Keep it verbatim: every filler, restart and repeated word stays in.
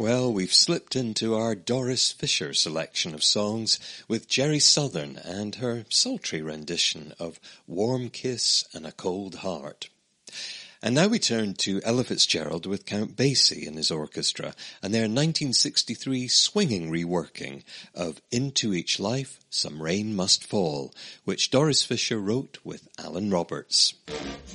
Well, we've slipped into our Doris Fisher selection of songs with Jerry Southern and her sultry rendition of Warm Kiss and a Cold Heart. And now we turn to Ella Fitzgerald with Count Basie and his orchestra and their nineteen sixty-three swinging reworking of Into Each Life Some Rain Must Fall, which Doris Fisher wrote with Alan Roberts.